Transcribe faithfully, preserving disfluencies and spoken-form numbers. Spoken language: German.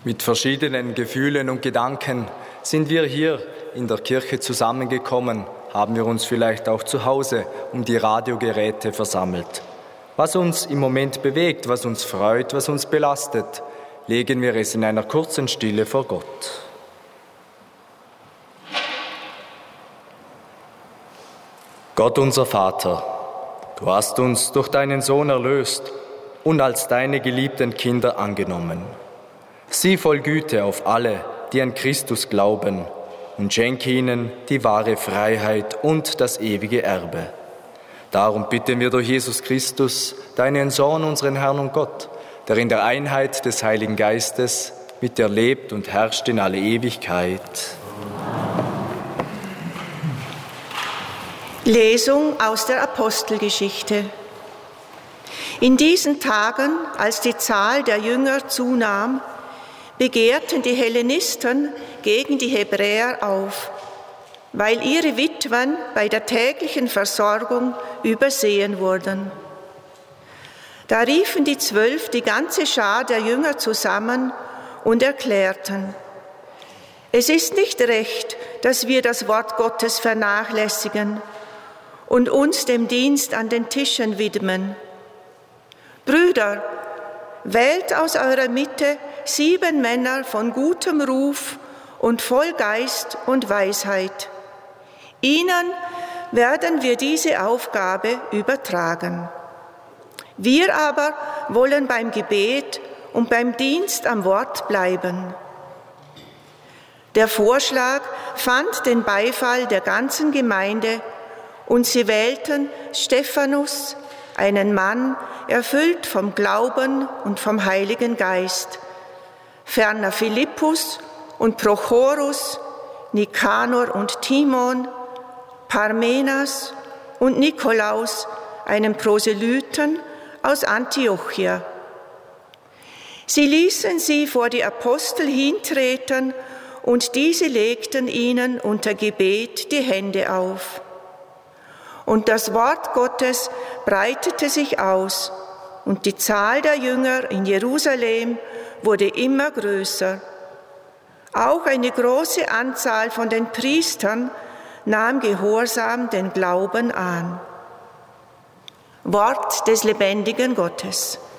Mit verschiedenen Gefühlen und Gedanken sind wir hier in der Kirche zusammengekommen, haben wir uns vielleicht auch zu Hause um die Radiogeräte versammelt. Was uns im Moment bewegt, was uns freut, was uns belastet, legen wir es in einer kurzen Stille vor Gott. Gott unser Vater, du hast uns durch deinen Sohn erlöst und als deine geliebten Kinder angenommen. Sieh voll Güte auf alle, die an Christus glauben, und schenke ihnen die wahre Freiheit und das ewige Erbe. Darum bitten wir durch Jesus Christus, deinen Sohn, unseren Herrn und Gott, der in der Einheit des Heiligen Geistes mit dir lebt und herrscht in alle Ewigkeit. Lesung aus der Apostelgeschichte. In diesen Tagen, als die Zahl der Jünger zunahm, begehrten die Hellenisten gegen die Hebräer auf, weil ihre Witwen bei der täglichen Versorgung übersehen wurden. Da riefen die Zwölf die ganze Schar der Jünger zusammen und erklärten: Es ist nicht recht, dass wir das Wort Gottes vernachlässigen und uns dem Dienst an den Tischen widmen. Brüder, wählt aus eurer Mitte sieben Männer von gutem Ruf und voll Geist und Weisheit. Ihnen werden wir diese Aufgabe übertragen. Wir aber wollen beim Gebet und beim Dienst am Wort bleiben. Der Vorschlag fand den Beifall der ganzen Gemeinde und sie wählten Stephanus, einen Mann, erfüllt vom Glauben und vom Heiligen Geist, ferner Philippus und Prochorus, Nikanor und Timon, Parmenas und Nikolaus, einen Proselyten aus Antiochia. Sie ließen sie vor die Apostel hintreten und diese legten ihnen unter Gebet die Hände auf. Und das Wort Gottes breitete sich aus, und die Zahl der Jünger in Jerusalem wurde immer größer. Auch eine große Anzahl von den Priestern nahm gehorsam den Glauben an. Wort des lebendigen Gottes.